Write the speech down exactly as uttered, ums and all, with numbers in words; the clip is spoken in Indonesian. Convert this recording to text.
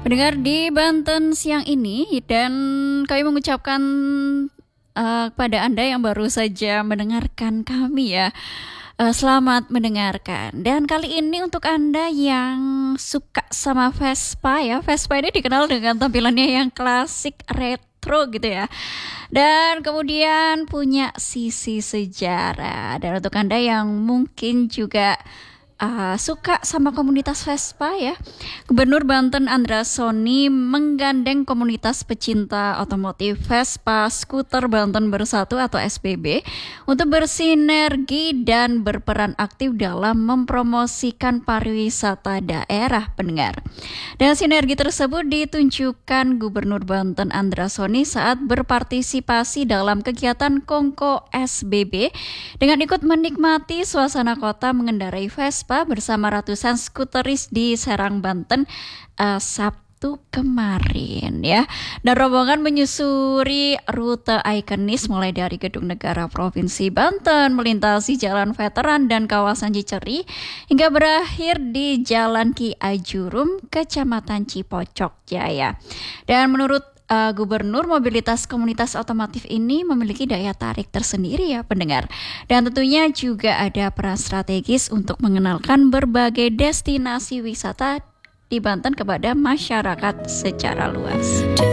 Pendengar di Banten siang ini, dan kami mengucapkan uh, kepada Anda yang baru saja mendengarkan kami ya, uh, selamat mendengarkan. Dan kali ini untuk Anda yang suka sama Vespa ya, Vespa ini dikenal dengan tampilannya yang klasik retro gitu ya, dan kemudian punya sisi sejarah. Dan untuk Anda yang mungkin juga Uh, suka sama komunitas Vespa ya, Gubernur Banten Andra Soni menggandeng komunitas pecinta otomotif Vespa Skuter Banten Bersatu atau S B B untuk bersinergi dan berperan aktif dalam mempromosikan pariwisata daerah, pendengar. Dan sinergi tersebut ditunjukkan Gubernur Banten Andra Soni saat berpartisipasi dalam kegiatan Kongko S B B dengan ikut menikmati suasana kota mengendarai Vespa bersama ratusan skuteris di Serang, Banten uh, Sabtu kemarin ya. Dan rombongan menyusuri rute ikonis mulai dari Gedung Negara Provinsi Banten, melintasi Jalan Veteran dan kawasan Ciceri hingga berakhir di Jalan Ki Ajurum, Kecamatan Cipocok Jaya. Dan menurut Uh, Gubernur, mobilitas komunitas otomotif ini memiliki daya tarik tersendiri ya, pendengar. Dan tentunya juga ada peran strategis untuk mengenalkan berbagai destinasi wisata di Banten kepada masyarakat secara luas.